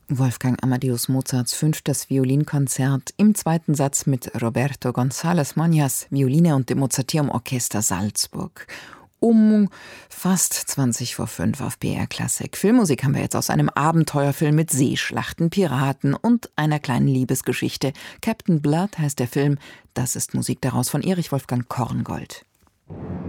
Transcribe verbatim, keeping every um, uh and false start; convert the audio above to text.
Wolfgang Amadeus Mozarts fünftes Violinkonzert im zweiten Satz mit Roberto González Moñas, Violine und dem Mozarteum Orchester Salzburg. Um fast zwanzig vor fünf auf B R Klassik. Filmmusik haben wir jetzt aus einem Abenteuerfilm mit Seeschlachten, Piraten und einer kleinen Liebesgeschichte. Captain Blood heißt der Film. Das ist Musik daraus von Erich Wolfgang Korngold.